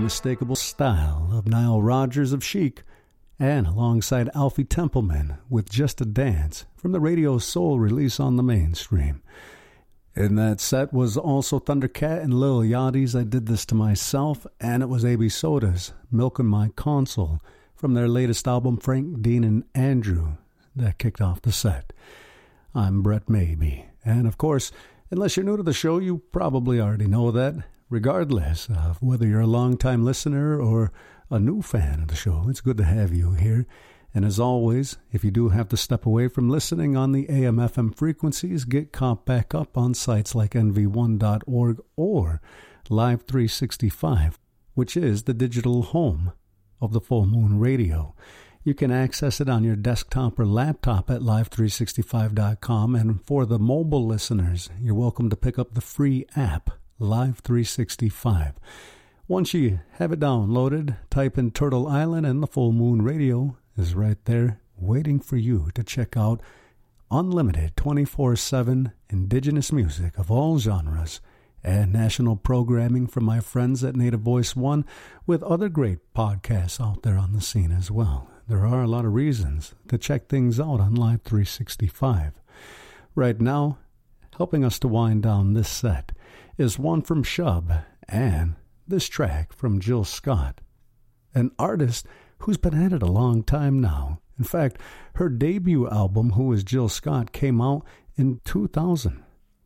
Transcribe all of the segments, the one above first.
unmistakable style of Nile Rodgers of Chic, and alongside Alfie Templeman with Just a Dance from the Radio Soul release on the Mainstream. In that set was also Thundercat and Lil Yachty's I Did This to Myself, and it was AB Soda's Milkin' My Console from their latest album Frank, Dean, and Andrew that kicked off the set. I'm Brett Maybe, and of course, unless you're new to the show, you probably already know that. Regardless of whether you're a long-time listener or a new fan of the show, it's good to have you here. And as always, if you do have to step away from listening on the AM/FM frequencies, get caught back up on sites like nv1.org or Live 365, which is the digital home of the Full Moon Radio. You can access it on your desktop or laptop at live365.com, and for the mobile listeners, you're welcome to pick up the free app, Live 365. Once you have it downloaded, type in Turtle Island and the Full Moon Radio is right there waiting for you to check out unlimited 24/7 indigenous music of all genres and national programming from my friends at Native Voice One, with other great podcasts out there on the scene as well. There are a lot of reasons to check things out on Live 365. Right now, helping us to wind down this set is one from Shub and this track from Jill Scott, an artist who's been at it a long time now. In fact, her debut album, Who is Jill Scott, came out in 2000,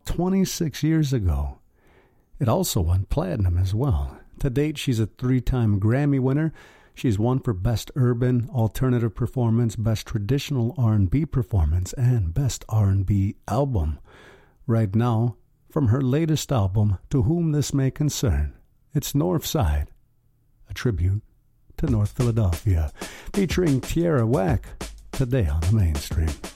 26 years ago. It also went platinum as well. To date, she's a 3-time Grammy winner. She's won for Best Urban Alternative Performance, Best Traditional R&B Performance, and Best R&B Album. Right now, from her latest album, To Whom This May Concern, it's Northside, a tribute to North Philadelphia, featuring Tierra Whack, today on the Mainstream.